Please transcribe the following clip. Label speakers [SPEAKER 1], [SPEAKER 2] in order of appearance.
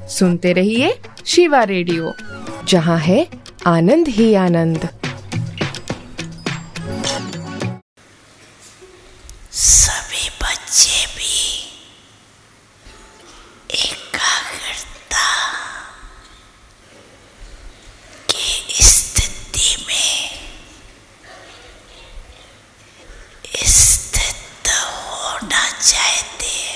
[SPEAKER 1] सुनते रहिए शिवा रेडियो, जहाँ है आनंद ही आनंद।
[SPEAKER 2] सभी बच्चे भी एकाग्रता की स्थिति में स्थित होना चाहते